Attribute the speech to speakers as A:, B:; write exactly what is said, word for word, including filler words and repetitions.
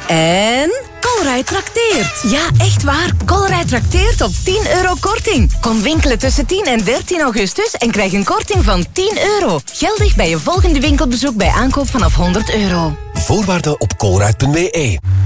A: En Colruyt trakteert. Ja, echt waar. Colruyt trakteert op tien euro korting. Kom winkelen tussen tien en dertien augustus en krijg een korting van tien euro. Geldig bij je volgende winkelbezoek bij aankoop vanaf honderd euro.
B: Voorwaarden op colruyt punt be.